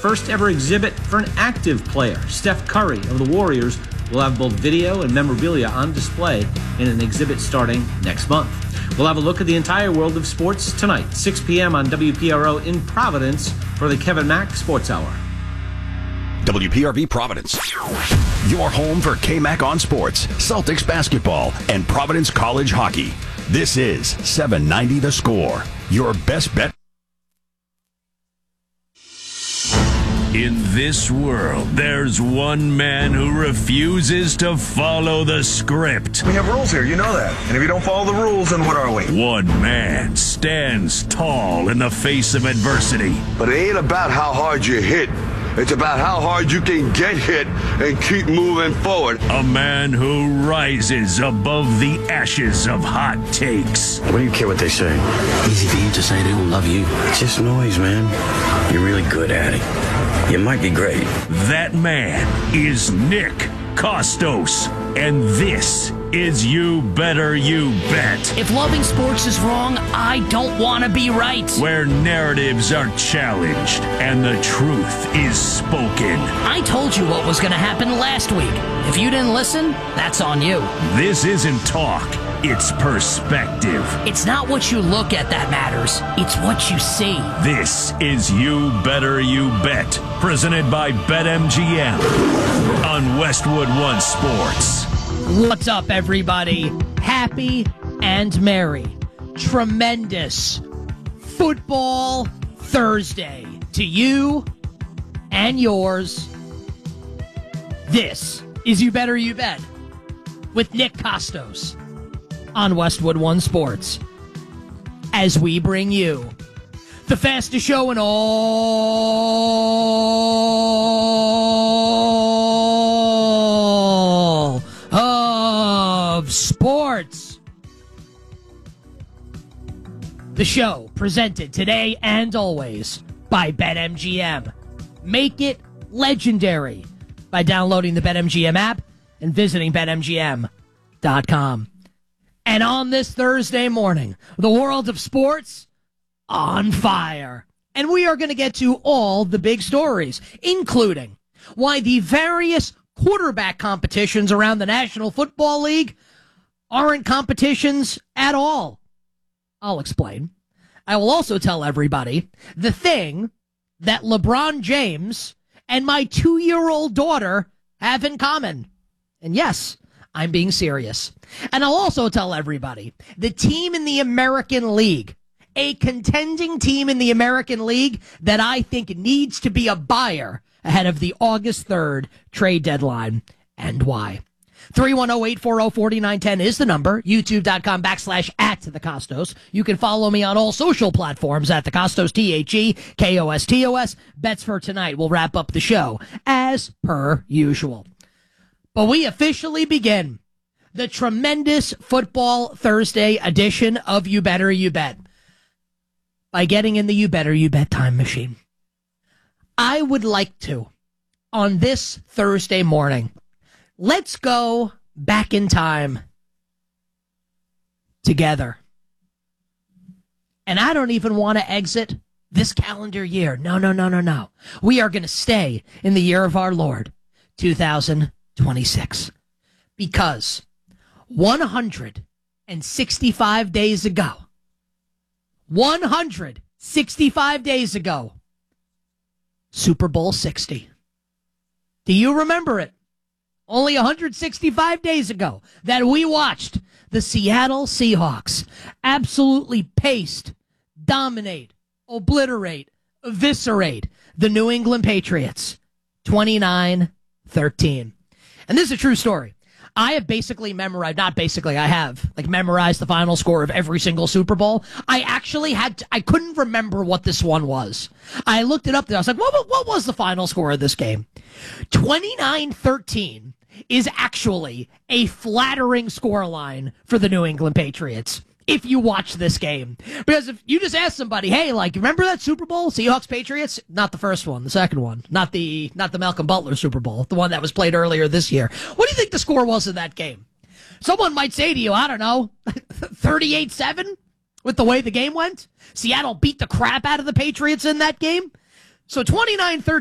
first ever exhibit for an active player. Steph Curry of the Warriors will have both video and memorabilia on display in an exhibit starting next month. We'll have a look at the entire world of sports tonight, 6 p.m. on WPRO in Providence for the Kevin Mack Sports Hour. WPRV Providence, your home for K-Mac on sports, Celtics basketball, and Providence College hockey. This is 790 The Score, your best bet. In this world, there's one man who refuses to follow the script. We have rules here, you know that. And if you don't follow the rules, then what are we? One man stands tall in the face of adversity. But it ain't about how hard you hit. It's about how hard you can get hit and keep moving forward. A man who rises above the ashes of hot takes. What do you care what they say? Easy for you to say they don't love you. It's just noise, man. You're really good at it. You might be great. That man is Nick Kostos. And this is You Better You Bet. If loving sports is wrong, I don't want to be right. Where narratives are challenged and the truth is spoken. I told you what was going to happen last week. If you didn't listen, that's on you. This isn't talk. It's perspective. It's not what you look at that matters. It's what you see. This is You Better You Bet, presented by BetMGM on Westwood One Sports. What's up, everybody? Happy and merry. Tremendous Football Thursday to you and yours. This is You Better You Bet with Nick Kostos on Westwood One Sports, as we bring you the fastest show in all of sports. The show presented today and always by BetMGM. Make it legendary by downloading the BetMGM app and visiting BetMGM.com. And on this Thursday morning, the world of sports on fire. And we are going to get to all the big stories, including why the various quarterback competitions around the National Football League aren't competitions at all. I'll explain. I will also tell everybody the thing that LeBron James and my 2-year-old daughter have in common. And yes, I'm being serious. And I'll also tell everybody the team in the American League, a contending team in the American League that I think needs to be a buyer ahead of the August 3rd trade deadline, and why. 310-840-4910 is the number. YouTube.com/@TheKostos. You can follow me on all social platforms at TheKostos, TheKostos. Bets for tonight will wrap up the show as per usual. But we officially begin the tremendous Football Thursday edition of You Better You Bet by getting in the You Better You Bet time machine. I would like to, on this Thursday morning, let's go back in time together. And I don't even want to exit this calendar year. No. We are going to stay in the year of our Lord, 2026. Because 165 days ago, 165 days ago, Super Bowl 60. Do you remember it? Only 165 days ago that we watched the Seattle Seahawks absolutely paste, dominate, obliterate, eviscerate the New England Patriots 29-13. And this is a true story. I have basically memorized, I have memorized the final score of every single Super Bowl. I actually I couldn't remember what this one was. I looked it up there. I was like, what was the final score of this game? 29-13 is actually a flattering scoreline for the New England Patriots if you watch this game. Because if you just ask somebody, hey, remember that Super Bowl, Seahawks Patriots? Not the first one, the second one. Not the Malcolm Butler Super Bowl, the one that was played earlier this year. What do you think the score was in that game? Someone might say to you, I don't know, 38-7 with the way the game went? Seattle beat the crap out of the Patriots in that game? So 29-13